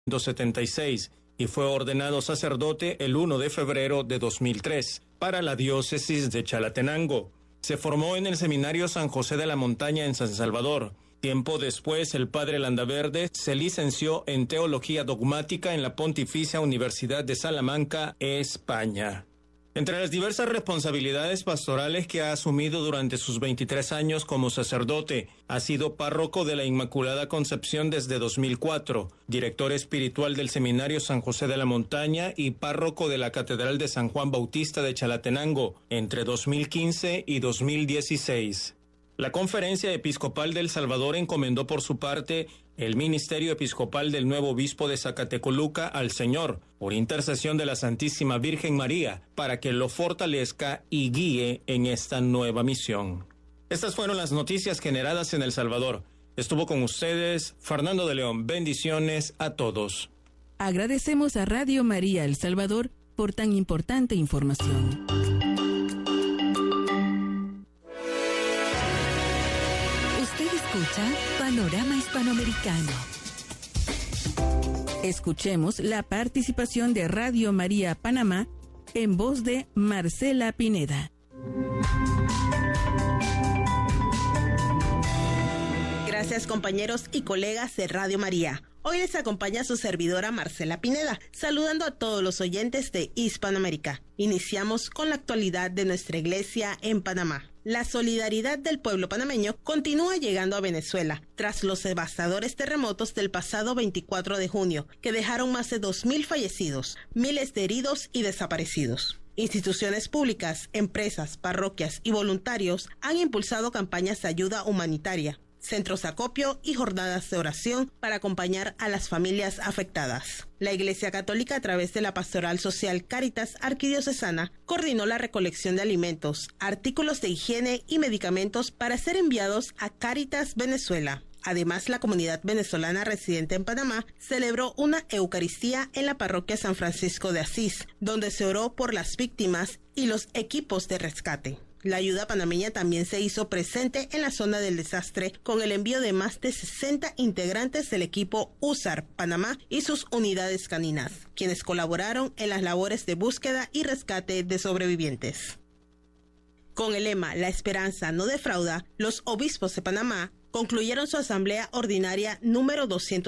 1976 y fue ordenado sacerdote el 1 de febrero de 2003 para la diócesis de Chalatenango. Se formó en el Seminario San José de la Montaña en San Salvador. Tiempo después, el padre Landaverde se licenció en Teología Dogmática en la Pontificia Universidad de Salamanca, España. Entre las diversas responsabilidades pastorales que ha asumido durante sus 23 años como sacerdote, ha sido párroco de la Inmaculada Concepción desde 2004, director espiritual del Seminario San José de la Montaña y párroco de la Catedral de San Juan Bautista de Chalatenango entre 2015 y 2016. La Conferencia Episcopal del Salvador encomendó por su parte el ministerio episcopal del nuevo obispo de Zacatecoluca al Señor, por intercesión de la Santísima Virgen María, para que lo fortalezca y guíe en esta nueva misión. Estas fueron las noticias generadas en El Salvador. Estuvo con ustedes Fernando de León. Bendiciones a todos. Agradecemos a Radio María El Salvador por tan importante información. Escucha Panorama Hispanoamericano. Escuchemos la participación de Radio María Panamá en voz de Marcela Pineda. Gracias, compañeros y colegas de Radio María. Hoy les acompaña su servidora Marcela Pineda, saludando a todos los oyentes de Hispanoamérica. Iniciamos con la actualidad de nuestra iglesia en Panamá. La solidaridad del pueblo panameño continúa llegando a Venezuela, tras los devastadores terremotos del pasado 24 de junio, que dejaron más de 2.000 fallecidos, miles de heridos y desaparecidos. Instituciones públicas, empresas, parroquias y voluntarios han impulsado campañas de ayuda humanitaria, centros de acopio y jornadas de oración para acompañar a las familias afectadas. La Iglesia Católica, a través de la Pastoral Social Cáritas Arquidiocesana, coordinó la recolección de alimentos, artículos de higiene y medicamentos para ser enviados a Cáritas Venezuela. Además, la comunidad venezolana residente en Panamá celebró una Eucaristía en la parroquia San Francisco de Asís, donde se oró por las víctimas y los equipos de rescate. La ayuda panameña también se hizo presente en la zona del desastre con el envío de más de 60 integrantes del equipo USAR Panamá y sus unidades caninas, quienes colaboraron en las labores de búsqueda y rescate de sobrevivientes. Con el lema "La esperanza no defrauda", los obispos de Panamá concluyeron su asamblea ordinaria número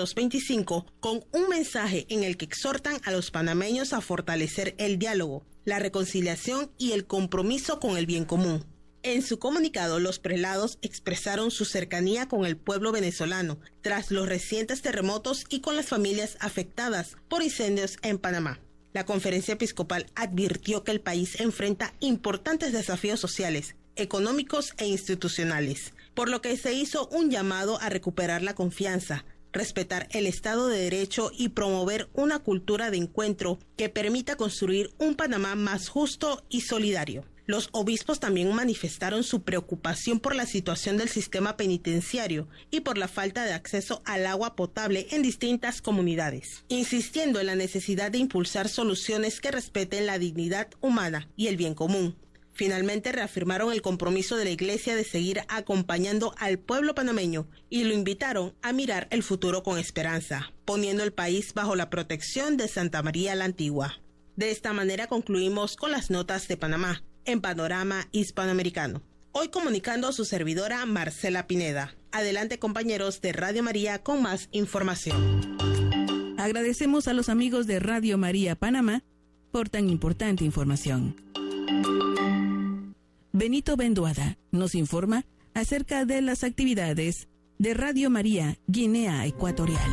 225 con un mensaje en el que exhortan a los panameños a fortalecer el diálogo, la reconciliación y el compromiso con el bien común. En su comunicado, los prelados expresaron su cercanía con el pueblo venezolano tras los recientes terremotos y con las familias afectadas por incendios en Panamá. La Conferencia Episcopal advirtió que el país enfrenta importantes desafíos sociales, económicos e institucionales, por lo que se hizo un llamado a recuperar la confianza, respetar el Estado de Derecho y promover una cultura de encuentro que permita construir un Panamá más justo y solidario. Los obispos también manifestaron su preocupación por la situación del sistema penitenciario y por la falta de acceso al agua potable en distintas comunidades, insistiendo en la necesidad de impulsar soluciones que respeten la dignidad humana y el bien común. Finalmente reafirmaron el compromiso de la Iglesia de seguir acompañando al pueblo panameño y lo invitaron a mirar el futuro con esperanza, poniendo el país bajo la protección de Santa María la Antigua. De esta manera concluimos con las notas de Panamá en Panorama Hispanoamericano. Hoy comunicando a su servidora Marcela Pineda. Adelante, compañeros de Radio María, con más información. Agradecemos a los amigos de Radio María Panamá por tan importante información. Benito Benduada nos informa acerca de las actividades de Radio María Guinea Ecuatorial.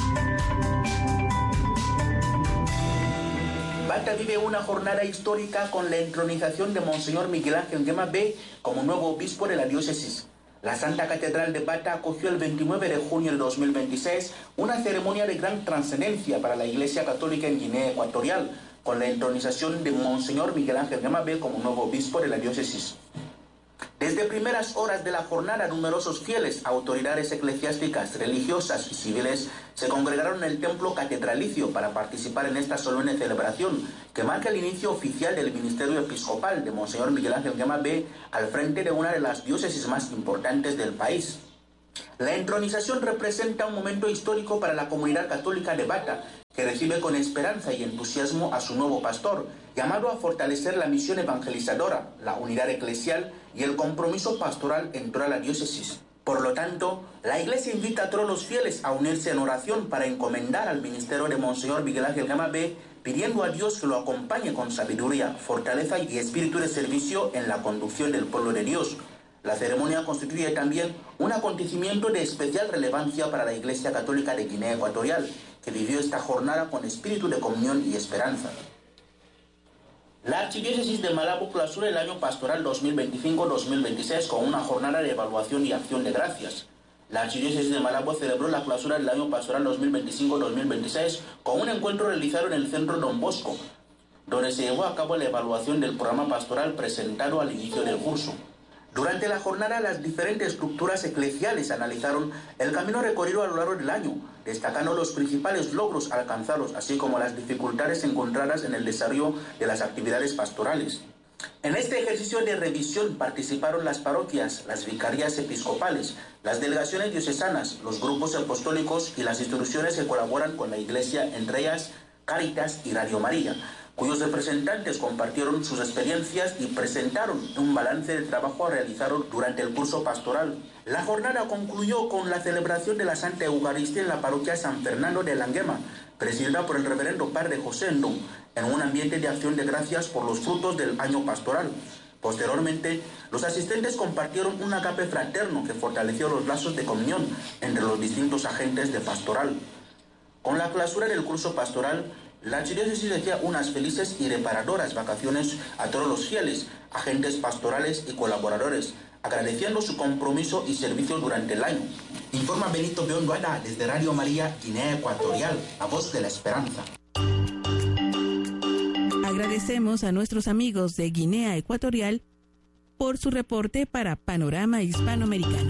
Bata vive una jornada histórica con la entronización de Monseñor Miguel Ángel Nguema B como nuevo obispo de la diócesis. La Santa Catedral de Bata acogió el 29 de junio de 2026 una ceremonia de gran trascendencia para la Iglesia Católica en Guinea Ecuatorial, con la entronización de Monseñor Miguel Ángel Nguema B como nuevo obispo de la diócesis. Desde primeras horas de la jornada, numerosos fieles, autoridades eclesiásticas, religiosas y civiles se congregaron en el templo catedralicio para participar en esta solemne celebración que marca el inicio oficial del ministerio episcopal de Monseñor Miguel Ángel Nguema B al frente de una de las diócesis más importantes del país. La entronización representa un momento histórico para la comunidad católica de Bata, que recibe con esperanza y entusiasmo a su nuevo pastor, llamado a fortalecer la misión evangelizadora, la unidad eclesial y el compromiso pastoral en toda la diócesis. Por lo tanto, la Iglesia invita a todos los fieles a unirse en oración para encomendar al ministerio de Monseñor Miguel Ángel Gama B, pidiendo a Dios que lo acompañe con sabiduría, fortaleza y espíritu de servicio en la conducción del pueblo de Dios. La ceremonia constituye también un acontecimiento de especial relevancia para la Iglesia Católica de Guinea Ecuatorial, que vivió esta jornada con espíritu de comunión y esperanza. La Archidiócesis de Malabo clausura el año pastoral 2025-2026 con una jornada de evaluación y acción de gracias. La Archidiócesis de Malabo celebró la clausura del año pastoral 2025-2026 con un encuentro realizado en el Centro Don Bosco, donde se llevó a cabo la evaluación del programa pastoral presentado al inicio del curso. Durante la jornada, las diferentes estructuras eclesiales analizaron el camino recorrido a lo largo del año, destacando los principales logros alcanzados, así como las dificultades encontradas en el desarrollo de las actividades pastorales. En este ejercicio de revisión participaron las parroquias, las vicarías episcopales, las delegaciones diocesanas, los grupos apostólicos y las instituciones que colaboran con la Iglesia, entre ellas Cáritas y Radio María, cuyos representantes compartieron sus experiencias y presentaron un balance del trabajo realizado durante el curso pastoral. La jornada concluyó con la celebración de la Santa Eucaristía en la parroquia San Fernando de Languema, presidida por el reverendo padre José Ndong, en un ambiente de acción de gracias por los frutos del año pastoral. Posteriormente, los asistentes compartieron un agape fraterno que fortaleció los lazos de comunión entre los distintos agentes de pastoral. Con la clausura del curso pastoral, la Archidiócesis desea unas felices y reparadoras vacaciones a todos los fieles, agentes pastorales y colaboradores, agradeciendo su compromiso y servicio durante el año. Informa Benito Beonduada desde Radio María, Guinea Ecuatorial, la voz de la esperanza. Agradecemos a nuestros amigos de Guinea Ecuatorial por su reporte para Panorama Hispanoamericano.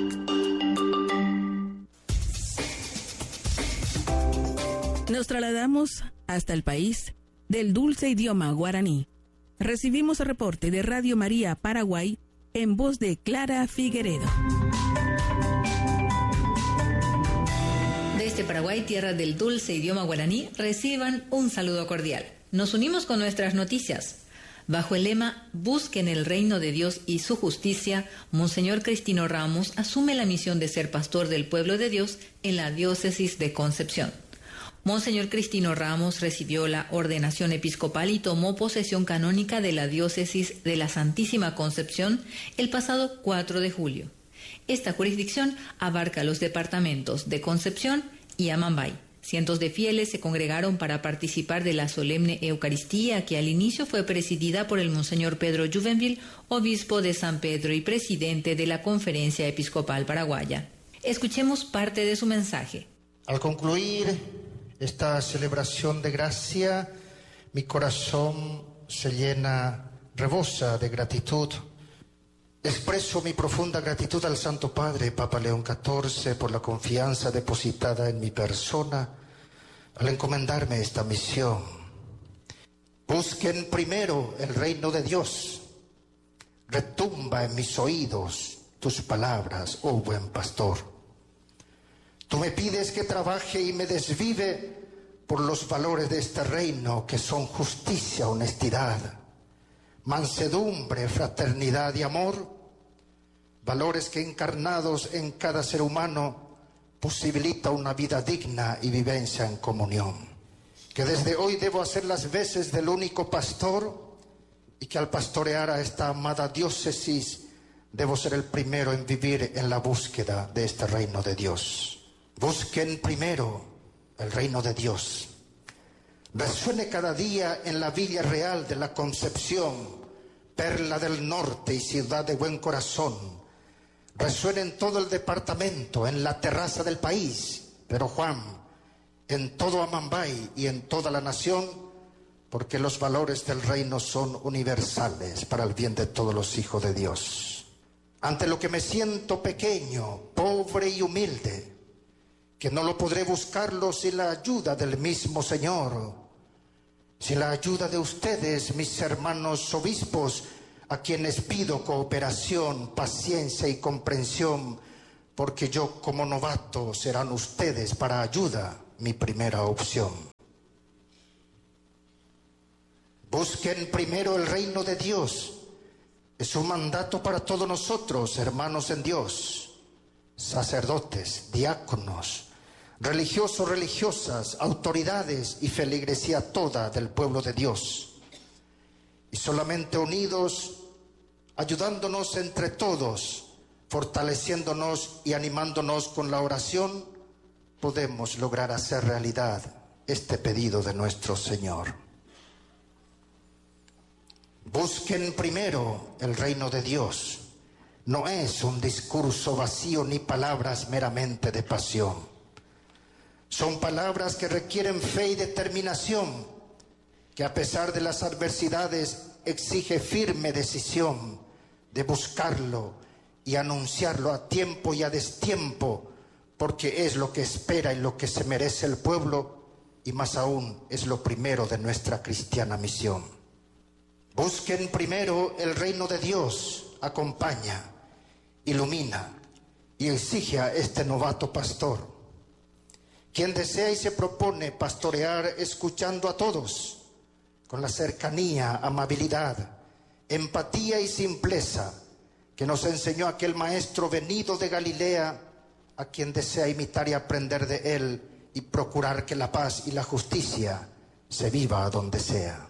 Nos trasladamos hasta el país del dulce idioma guaraní. Recibimos el reporte de Radio María Paraguay en voz de Clara Figueredo. Desde Paraguay, tierra del dulce idioma guaraní, reciban un saludo cordial. Nos unimos con nuestras noticias. Bajo el lema Busquen el reino de Dios y su justicia, Monseñor Cristino Ramos asume la misión de ser pastor del pueblo de Dios en la diócesis de Concepción. Monseñor Cristino Ramos recibió la ordenación episcopal y tomó posesión canónica de la diócesis de la Santísima Concepción el pasado 4 de julio. Esta jurisdicción abarca los departamentos de Concepción y Amambay. Cientos de fieles se congregaron para participar de la solemne Eucaristía, que al inicio fue presidida por el Monseñor Pedro Juvenville, obispo de San Pedro y presidente de la Conferencia Episcopal Paraguaya. Escuchemos parte de su mensaje. Al concluir esta celebración de gracia, mi corazón se llena, rebosa de gratitud. Expreso mi profunda gratitud al Santo Padre, Papa León XIV, por la confianza depositada en mi persona al encomendarme esta misión. Busquen primero el reino de Dios. Retumba en mis oídos tus palabras, oh buen pastor. Tú me pides que trabaje y me desvive por los valores de este reino, que son justicia, honestidad, mansedumbre, fraternidad y amor, valores que encarnados en cada ser humano posibilita una vida digna y vivencia en comunión. Que desde hoy debo hacer las veces del único pastor y que al pastorear a esta amada diócesis debo ser el primero en vivir en la búsqueda de este reino de Dios. Busquen primero el reino de Dios. Resuene cada día en la Villa Real de la Concepción, perla del norte y ciudad de buen corazón. Resuene en todo el departamento, en la terraza del país, pero Juan, en todo Amambay y en toda la nación, porque los valores del reino son universales para el bien de todos los hijos de Dios. Ante lo que me siento pequeño, pobre y humilde, que no lo podré buscarlo sin la ayuda del mismo Señor, sin la ayuda de ustedes, mis hermanos obispos, a quienes pido cooperación, paciencia y comprensión porque yo como novato serán ustedes para ayuda mi primera opción. Busquen primero el reino de Dios. Es un mandato para todos nosotros, hermanos en Dios, sacerdotes, diáconos, religiosos, religiosas, autoridades y feligresía toda del pueblo de Dios. Y solamente unidos, ayudándonos entre todos, fortaleciéndonos y animándonos con la oración, podemos lograr hacer realidad este pedido de nuestro Señor. Busquen primero el reino de Dios. No es un discurso vacío ni palabras meramente de pasión. Son palabras que requieren fe y determinación, que a pesar de las adversidades exige firme decisión de buscarlo y anunciarlo a tiempo y a destiempo, porque es lo que espera y lo que se merece el pueblo, y más aún es lo primero de nuestra cristiana misión. Busquen primero el reino de Dios, acompaña, ilumina y exige a este novato pastor, quien desea y se propone pastorear escuchando a todos, con la cercanía, amabilidad, empatía y simpleza que nos enseñó aquel maestro venido de Galilea, a quien desea imitar y aprender de él y procurar que la paz y la justicia se viva a donde sea.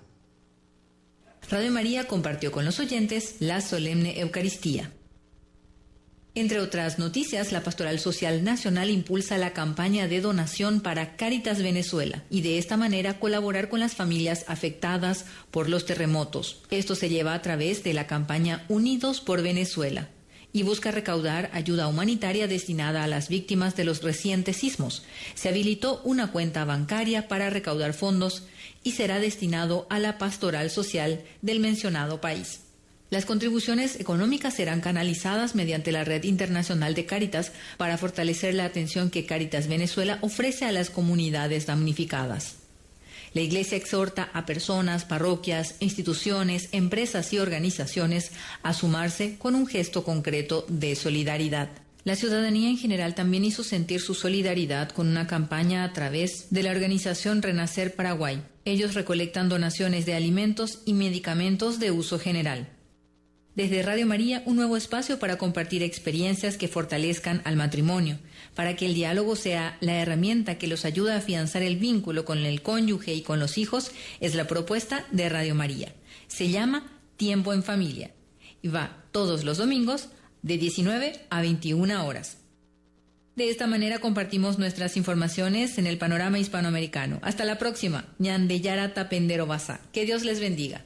Radio María compartió con los oyentes la solemne Eucaristía. Entre otras noticias, la Pastoral Social Nacional impulsa la campaña de donación para Cáritas Venezuela y de esta manera colaborar con las familias afectadas por los terremotos. Esto se lleva a través de la campaña Unidos por Venezuela y busca recaudar ayuda humanitaria destinada a las víctimas de los recientes sismos. Se habilitó una cuenta bancaria para recaudar fondos y será destinado a la Pastoral Social del mencionado país. Las contribuciones económicas serán canalizadas mediante la Red Internacional de Cáritas para fortalecer la atención que Cáritas Venezuela ofrece a las comunidades damnificadas. La Iglesia exhorta a personas, parroquias, instituciones, empresas y organizaciones a sumarse con un gesto concreto de solidaridad. La ciudadanía en general también hizo sentir su solidaridad con una campaña a través de la organización Renacer Paraguay. Ellos recolectan donaciones de alimentos y medicamentos de uso general. Desde Radio María, un nuevo espacio para compartir experiencias que fortalezcan al matrimonio, para que el diálogo sea la herramienta que los ayuda a afianzar el vínculo con el cónyuge y con los hijos, es la propuesta de Radio María. Se llama Tiempo en Familia y va todos los domingos de 19 a 21 horas. De esta manera compartimos nuestras informaciones en el panorama hispanoamericano. Hasta la próxima. Ñandeyara Tapendero Basa. Que Dios les bendiga.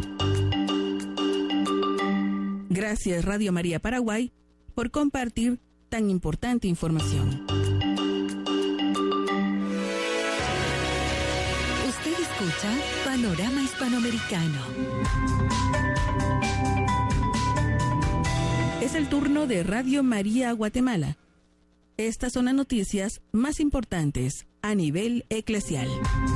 Gracias Radio María Paraguay por compartir tan importante información. Usted escucha Panorama Hispanoamericano. Es el turno de Radio María Guatemala. Estas son las noticias más importantes a nivel eclesial.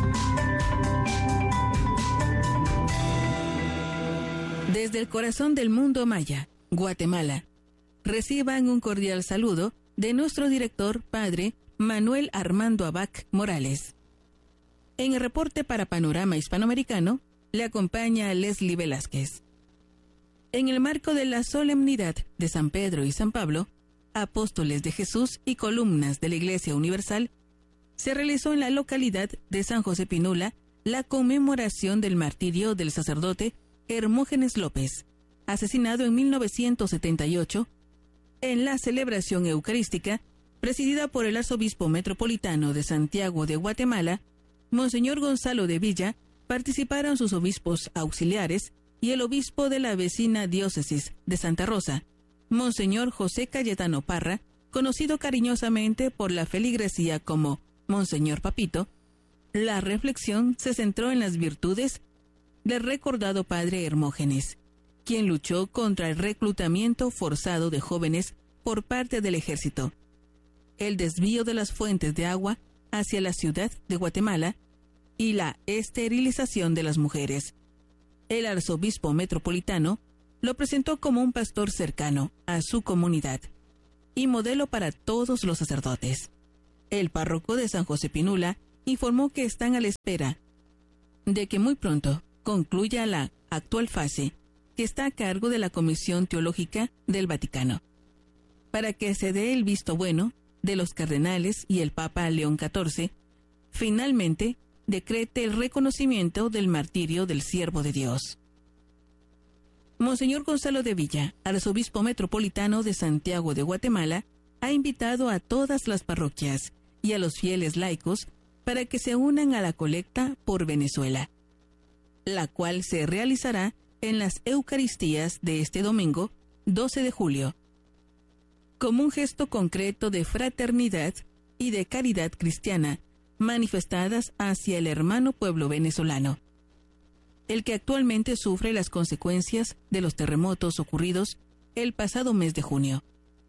Desde el corazón del mundo maya, Guatemala, reciban un cordial saludo de nuestro director, Padre Manuel Armando Abac Morales. En el reporte para Panorama Hispanoamericano, le acompaña Leslie Velázquez. En el marco de la solemnidad de San Pedro y San Pablo, apóstoles de Jesús y columnas de la Iglesia Universal, se realizó en la localidad de San José Pinula la conmemoración del martirio del sacerdote Hermógenes López, asesinado en 1978, en la celebración eucarística presidida por el arzobispo metropolitano de Santiago de Guatemala, Monseñor Gonzalo de Villa. Participaron sus obispos auxiliares y el obispo de la vecina diócesis de Santa Rosa, Monseñor José Cayetano Parra, conocido cariñosamente por la feligresía como Monseñor Papito. La reflexión se centró en las virtudes del recordado padre Hermógenes, quien luchó contra el reclutamiento forzado de jóvenes por parte del ejército, el desvío de las fuentes de agua hacia la ciudad de Guatemala y la esterilización de las mujeres. El arzobispo metropolitano lo presentó como un pastor cercano a su comunidad y modelo para todos los sacerdotes. El párroco de San José Pinula informó que están a la espera de que muy pronto concluya la actual fase que está a cargo de la Comisión Teológica del Vaticano, para que se dé el visto bueno de los cardenales y el Papa León XIV finalmente decrete el reconocimiento del martirio del siervo de Dios. Monseñor Gonzalo de Villa, arzobispo metropolitano de Santiago de Guatemala, ha invitado a todas las parroquias y a los fieles laicos para que se unan a la colecta por Venezuela, la cual se realizará en las Eucaristías de este domingo, 12 de julio, como un gesto concreto de fraternidad y de caridad cristiana manifestadas hacia el hermano pueblo venezolano, el que actualmente sufre las consecuencias de los terremotos ocurridos el pasado mes de junio.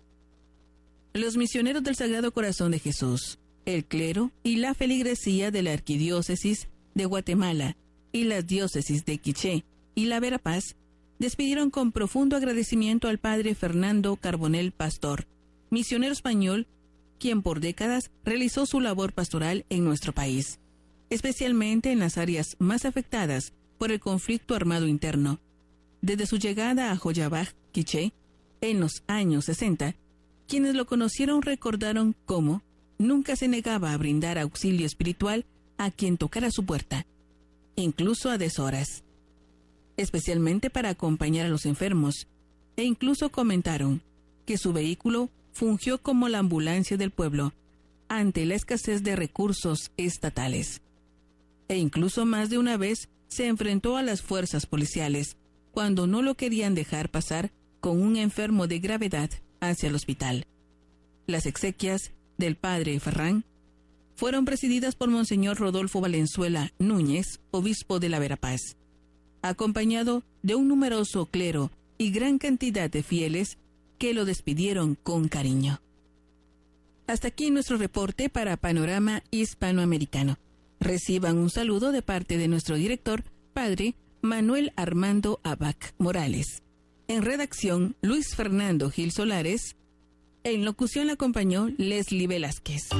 Los misioneros del Sagrado Corazón de Jesús, el clero y la feligresía de la Arquidiócesis de Guatemala y las diócesis de Quiché y la Verapaz despidieron con profundo agradecimiento al padre Fernando Carbonell Pastor, misionero español, quien por décadas realizó su labor pastoral en nuestro país, especialmente en las áreas más afectadas por el conflicto armado interno. Desde su llegada a Joyabaj, Quiché, en los años 60, quienes lo conocieron recordaron cómo nunca se negaba a brindar auxilio espiritual a quien tocara su puerta, incluso a deshoras, especialmente para acompañar a los enfermos, e incluso comentaron que su vehículo fungió como la ambulancia del pueblo ante la escasez de recursos estatales. E incluso más de una vez se enfrentó a las fuerzas policiales cuando no lo querían dejar pasar con un enfermo de gravedad hacia el hospital. Las exequias del padre Ferrán fueron presididas por Monseñor Rodolfo Valenzuela Núñez, obispo de la Verapaz, acompañado de un numeroso clero y gran cantidad de fieles que lo despidieron con cariño. Hasta aquí nuestro reporte para Panorama Hispanoamericano. Reciban un saludo de parte de nuestro director, padre Manuel Armando Abac Morales. En redacción, Luis Fernando Gil Solares. En locución la acompañó Leslie Velázquez.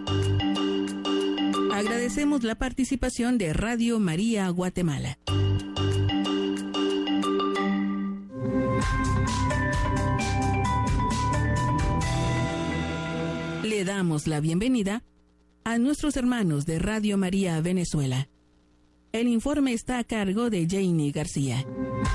Agradecemos la participación de Radio María Guatemala. Le damos la bienvenida a nuestros hermanos de Radio María Venezuela. El informe está a cargo de Janie García.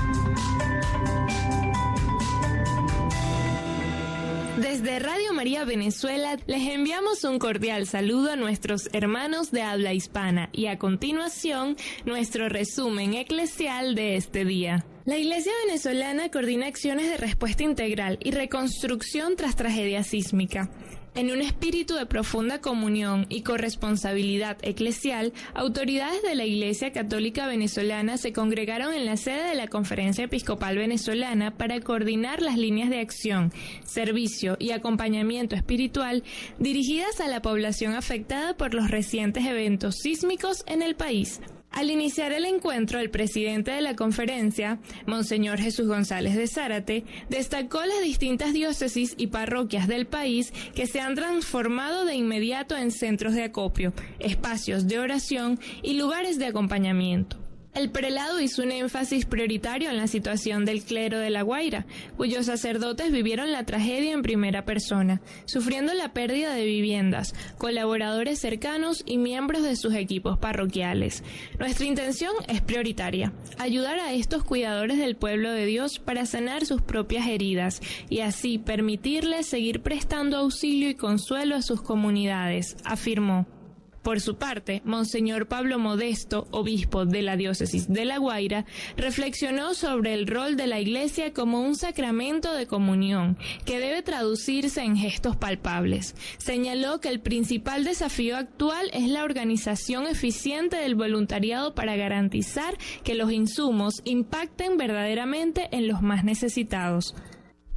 Desde Radio María Venezuela les enviamos un cordial saludo a nuestros hermanos de habla hispana y a continuación nuestro resumen eclesial de este día. La Iglesia venezolana coordina acciones de respuesta integral y reconstrucción tras tragedia sísmica. En un espíritu de profunda comunión y corresponsabilidad eclesial, autoridades de la Iglesia Católica Venezolana se congregaron en la sede de la Conferencia Episcopal Venezolana para coordinar las líneas de acción, servicio y acompañamiento espiritual dirigidas a la población afectada por los recientes eventos sísmicos en el país. Al iniciar el encuentro, el presidente de la conferencia, Monseñor Jesús González de Zárate, destacó las distintas diócesis y parroquias del país que se han transformado de inmediato en centros de acopio, espacios de oración y lugares de acompañamiento. El prelado hizo un énfasis prioritario en la situación del clero de La Guaira, cuyos sacerdotes vivieron la tragedia en primera persona, sufriendo la pérdida de viviendas, colaboradores cercanos y miembros de sus equipos parroquiales. Nuestra intención es prioritaria, ayudar a estos cuidadores del pueblo de Dios para sanar sus propias heridas y así permitirles seguir prestando auxilio y consuelo a sus comunidades, afirmó. Por su parte, Monseñor Pablo Modesto, obispo de la diócesis de La Guaira, reflexionó sobre el rol de la Iglesia como un sacramento de comunión que debe traducirse en gestos palpables. Señaló que el principal desafío actual es la organización eficiente del voluntariado para garantizar que los insumos impacten verdaderamente en los más necesitados.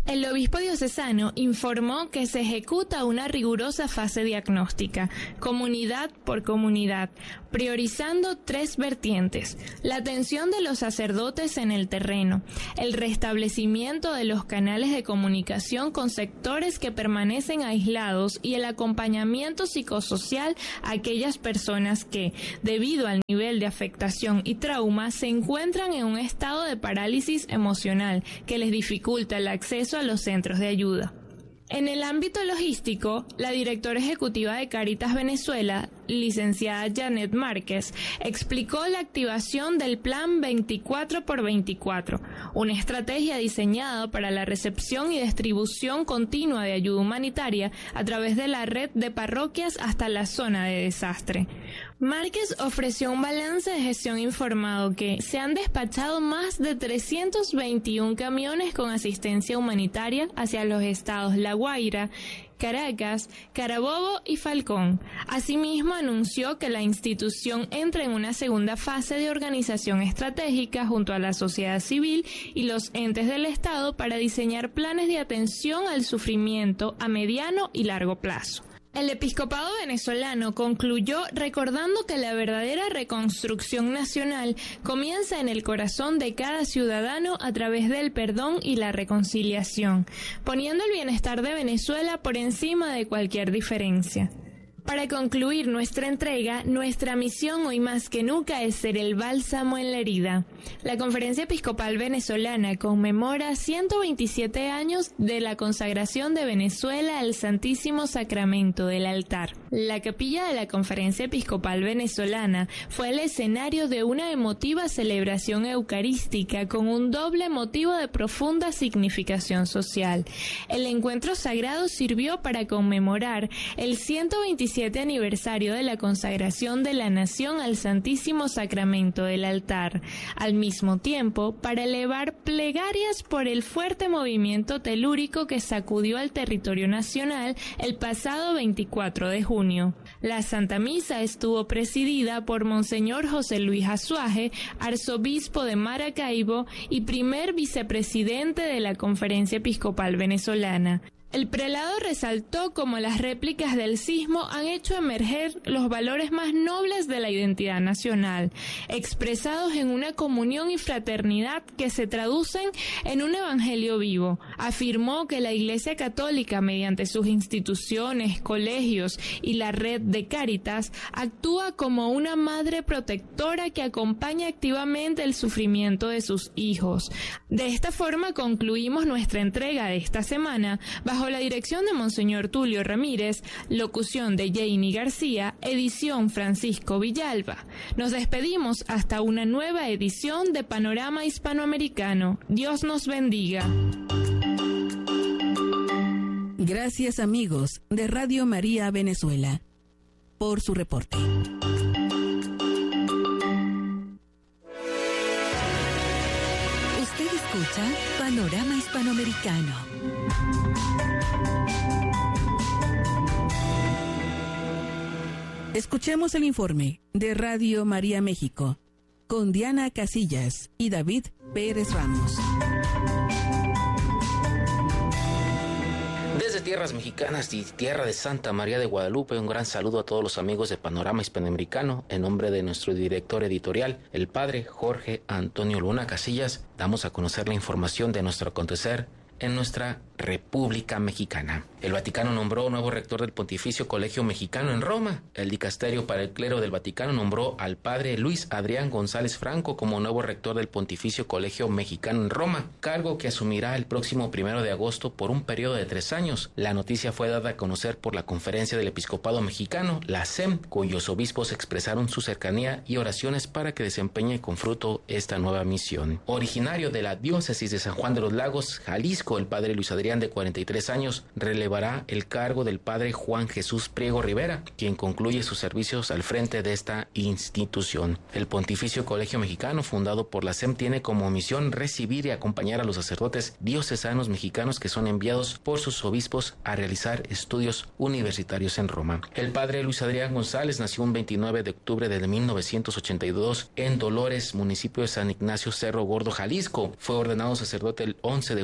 El obispo diocesano informó que se ejecuta una rigurosa fase diagnóstica, comunidad por comunidad, priorizando 3 vertientes: la atención de los sacerdotes en el terreno, el restablecimiento de los canales de comunicación con sectores que permanecen aislados y el acompañamiento psicosocial a aquellas personas que, debido al nivel de afectación y trauma, se encuentran en un estado de parálisis emocional que les dificulta el acceso a los centros de ayuda. En el ámbito logístico, la directora ejecutiva de Cáritas Venezuela, licenciada Janet Márquez, explicó la activación del Plan 24x24, una estrategia diseñada para la recepción y distribución continua de ayuda humanitaria a través de la red de parroquias hasta la zona de desastre. Márquez ofreció un balance de gestión informado que se han despachado más de 321 camiones con asistencia humanitaria hacia los estados La Guaira, Caracas, Carabobo y Falcón. Asimismo, anunció que la institución entra en una segunda fase de organización estratégica junto a la sociedad civil y los entes del Estado para diseñar planes de atención al sufrimiento a mediano y largo plazo. El episcopado venezolano concluyó recordando que la verdadera reconstrucción nacional comienza en el corazón de cada ciudadano a través del perdón y la reconciliación, poniendo el bienestar de Venezuela por encima de cualquier diferencia. Para concluir nuestra entrega, nuestra misión hoy más que nunca es ser el bálsamo en la herida. La Conferencia Episcopal Venezolana conmemora 127 años de la consagración de Venezuela al Santísimo Sacramento del altar. La capilla de la Conferencia Episcopal Venezolana fue el escenario de una emotiva celebración eucarística con un doble motivo de profunda significación social. El encuentro sagrado sirvió para conmemorar el 127 aniversario de la consagración de la nación al Santísimo Sacramento del altar, al mismo tiempo para elevar plegarias por el fuerte movimiento telúrico que sacudió al territorio nacional el pasado 24 de junio. La Santa Misa estuvo presidida por Monseñor José Luis Azuaje, arzobispo de Maracaibo y primer vicepresidente de la Conferencia Episcopal Venezolana. El prelado resaltó cómo las réplicas del sismo han hecho emerger los valores más nobles de la identidad nacional, expresados en una comunión y fraternidad que se traducen en un evangelio vivo. Afirmó que la Iglesia Católica, mediante sus instituciones, colegios y la red de Cáritas, actúa como una madre protectora que acompaña activamente el sufrimiento de sus hijos. De esta forma concluimos nuestra entrega de esta semana, bajo la dirección de Monseñor Tulio Ramírez, locución de Janie García, edición Francisco Villalba. Nos despedimos hasta una nueva edición de Panorama Hispanoamericano. Dios nos bendiga. Gracias, amigos de Radio María Venezuela, por su reporte. Usted escucha Panorama Hispanoamericano. Escuchemos el informe de Radio María México con Diana Casillas y David Pérez Ramos. Desde tierras mexicanas y tierra de Santa María de Guadalupe, un gran saludo a todos los amigos de Panorama Hispanoamericano. En nombre de nuestro director editorial, el padre Jorge Antonio Luna Casillas, damos a conocer la información de nuestro acontecer en nuestra República Mexicana. El Vaticano nombró nuevo rector del Pontificio Colegio Mexicano en Roma. El Dicasterio para el Clero del Vaticano nombró al padre Luis Adrián González Franco como nuevo rector del Pontificio Colegio Mexicano en Roma, cargo que asumirá el próximo 1 de agosto por un periodo de 3 años. La noticia fue dada a conocer por la Conferencia del Episcopado Mexicano, la CEM, cuyos obispos expresaron su cercanía y oraciones para que desempeñe con fruto esta nueva misión. Originario de la diócesis de San Juan de los Lagos, Jalisco, el padre Luis Adrián, de 43 años, relevará el cargo del padre Juan Jesús Priego Rivera, quien concluye sus servicios al frente de esta institución. El Pontificio Colegio Mexicano, fundado por la CEM, tiene como misión recibir y acompañar a los sacerdotes diocesanos mexicanos que son enviados por sus obispos a realizar estudios universitarios en Roma. El padre Luis Adrián González nació un 29 de octubre de 1982 en Dolores, municipio de San Ignacio, Cerro Gordo, Jalisco. Fue ordenado sacerdote el 11 de junio de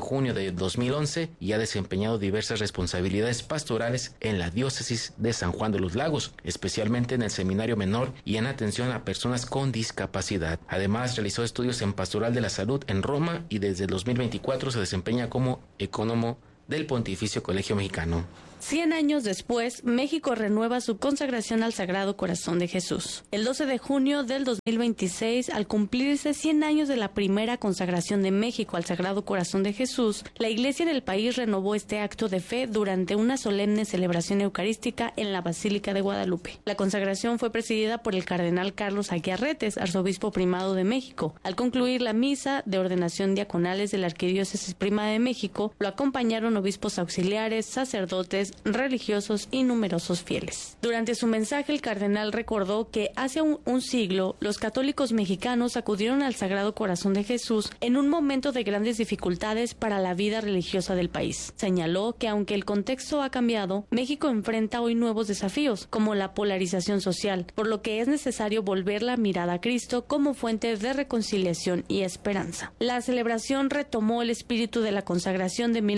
de 2011 y ha desempeñado diversas responsabilidades pastorales en la diócesis de San Juan de los Lagos, especialmente en el Seminario Menor y en atención a personas con discapacidad. Además, realizó estudios en Pastoral de la Salud en Roma y desde el 2024 se desempeña como ecónomo del Pontificio Colegio Mexicano. 100 años después, México renueva su consagración al Sagrado Corazón de Jesús. El 12 de junio del 2026, al cumplirse 100 años de la primera consagración de México al Sagrado Corazón de Jesús, la Iglesia en el país renovó este acto de fe durante una solemne celebración eucarística en la Basílica de Guadalupe. La consagración fue presidida por el cardenal Carlos Aguiarretes, arzobispo primado de México. Al concluir la misa de ordenación diaconales de la Arquidiócesis Primada de México, lo acompañaron obispos auxiliares, sacerdotes, religiosos y numerosos fieles. Durante su mensaje, el cardenal recordó que hace un siglo los católicos mexicanos acudieron al Sagrado Corazón de Jesús en un momento de grandes dificultades para la vida religiosa del país. Señaló que aunque el contexto ha cambiado, México enfrenta hoy nuevos desafíos, como la polarización social, por lo que es necesario volver la mirada a Cristo como fuente de reconciliación y esperanza. La celebración retomó el espíritu de la consagración de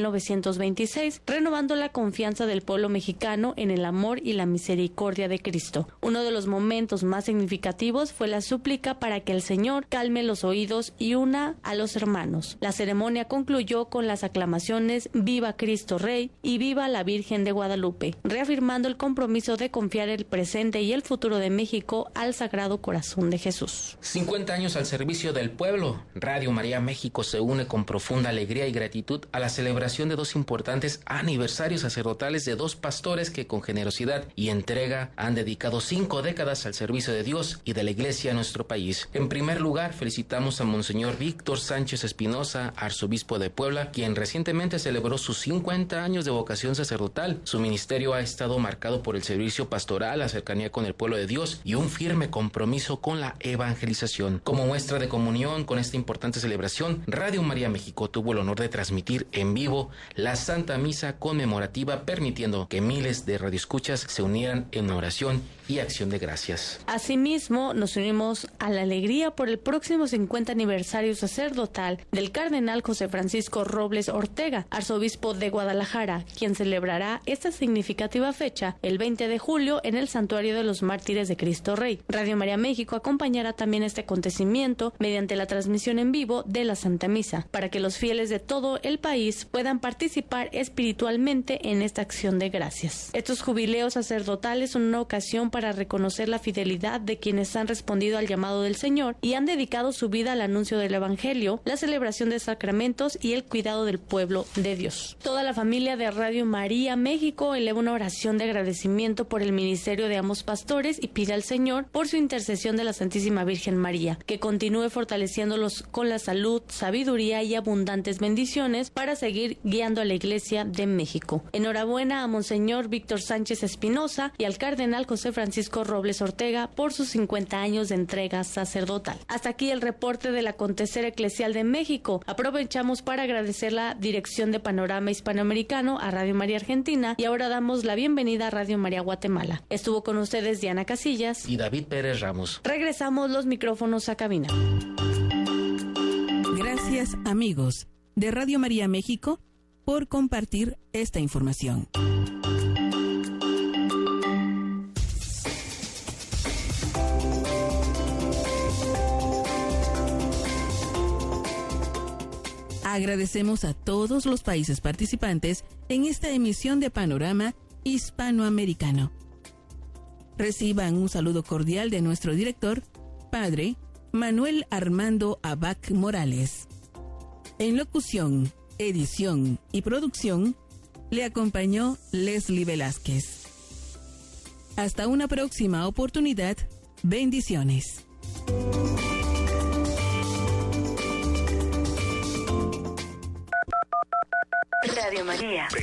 1926, renovando la confianza del pueblo mexicano en el amor y la misericordia de Cristo. Uno de los momentos más significativos fue la súplica para que el Señor calme los oídos y una a los hermanos. La ceremonia concluyó con las aclamaciones "Viva Cristo Rey" y "Viva la Virgen de Guadalupe", reafirmando el compromiso de confiar el presente y el futuro de México al Sagrado Corazón de Jesús. 50 años al servicio del pueblo. Radio María México se une con profunda alegría y gratitud a la celebración de dos importantes aniversarios sacerdotales de dos pastores que con generosidad y entrega han dedicado 5 décadas al servicio de Dios y de la Iglesia en nuestro país. En primer lugar, felicitamos a Monseñor Víctor Sánchez Espinosa, arzobispo de Puebla, quien recientemente celebró sus 50 años de vocación sacerdotal. Su ministerio ha estado marcado por el servicio pastoral, la cercanía con el pueblo de Dios y un firme compromiso con la evangelización. Como muestra de comunión con esta importante celebración, Radio María México tuvo el honor de transmitir en vivo la Santa Misa conmemorativa, permitiendo que miles de radioescuchas se unieran en oración y acción de gracias. Asimismo, nos unimos a la alegría por el próximo 50 aniversario sacerdotal del cardenal José Francisco Robles Ortega, arzobispo de Guadalajara, quien celebrará esta significativa fecha el 20 de julio en el Santuario de los Mártires de Cristo Rey. Radio María México acompañará también este acontecimiento mediante la transmisión en vivo de la Santa Misa, para que los fieles de todo el país puedan participar espiritualmente en esta acción de gracias. Estos jubileos sacerdotales son una ocasión para reconocer la fidelidad de quienes han respondido al llamado del Señor y han dedicado su vida al anuncio del Evangelio, la celebración de sacramentos y el cuidado del pueblo de Dios. Toda la familia de Radio María México eleva una oración de agradecimiento por el ministerio de ambos pastores y pide al Señor, por su intercesión de la Santísima Virgen María, que continúe fortaleciéndolos con la salud, sabiduría y abundantes bendiciones para seguir guiando a la Iglesia de México. Enhorabuena a Monseñor Víctor Sánchez Espinosa y al cardenal José Francisco Robles Ortega por sus 50 años de entrega sacerdotal. Hasta aquí el reporte del acontecer eclesial de México. Aprovechamos para agradecer la dirección de Panorama Hispanoamericano a Radio María Argentina y ahora damos la bienvenida a Radio María Guatemala. Estuvo con ustedes Diana Casillas y David Pérez Ramos. Regresamos los micrófonos a cabina. Gracias, amigos de Radio María México, por compartir esta información. Agradecemos a todos los países participantes en esta emisión de Panorama Hispanoamericano. Reciban un saludo cordial de nuestro director, Padre Manuel Armando Abac Morales. En locución, edición y producción, le acompañó Leslie Velázquez. Hasta una próxima oportunidad. Bendiciones. Radio María.